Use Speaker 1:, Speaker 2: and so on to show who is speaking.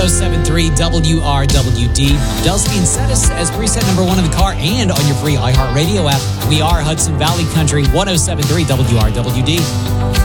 Speaker 1: 1073 WRWD. Delsky and set us as preset number 1 in the car and on your free iHeartRadio app. We are Hudson Valley Country 1073 WRWD.